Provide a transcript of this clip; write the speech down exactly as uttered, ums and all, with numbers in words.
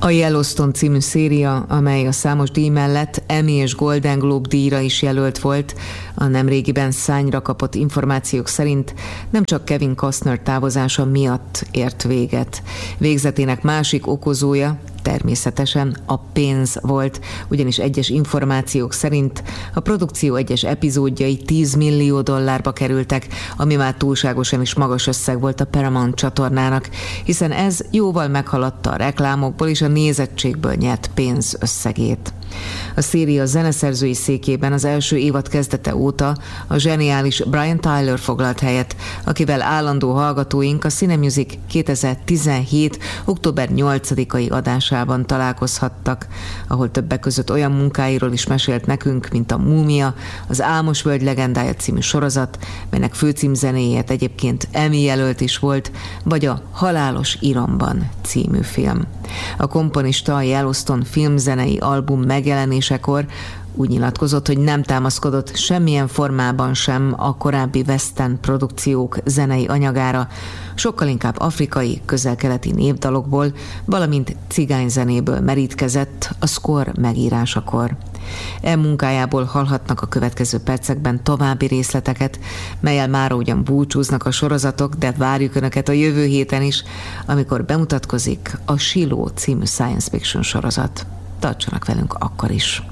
A Yellowstone című széria, amely a számos díj mellett Emmy és Golden Globe díjra is jelölt volt, a nemrégiben szányra kapott információk szerint nem csak Kevin Costner távozása miatt ért véget. Végzetének másik okozója természetesen a pénz volt, ugyanis egyes információk szerint a produkció egyes epizódjai tíz millió dollárba kerültek, ami már túlságosan is magas összeg volt a Paramount csatornának, hiszen ez jóval meghaladta a reklámokból és a nézettségből nyert pénz összegét. A széria zeneszerzői székében az első évad kezdete óta a zseniális Brian Tyler foglalt helyet, akivel állandó hallgatóink a Cinemusic kétezer-tizenhét. október nyolcadikai adásában találkozhattak, ahol többek között olyan munkáiról is mesélt nekünk, mint a Múmia, az Álmos Völgy legendája című sorozat, melynek főcímzenéjét egyébként Emmy jelölt is volt, vagy a Halálos Iramban című film. A komponista a Yellowstone filmzenei album megjelenésekor úgy nyilatkozott, hogy nem támaszkodott semmilyen formában sem a korábbi western produkciók zenei anyagára, sokkal inkább afrikai, közel-keleti népdalokból, valamint cigányzenéből merítkezett a score megírásakor. E munkájából hallhatnak a következő percekben további részleteket, melyel mára ugyan búcsúznak a sorozatok, de várjuk Önöket a jövő héten is, amikor bemutatkozik a Shiloh című science fiction sorozat. Tartsanak velünk akkor is!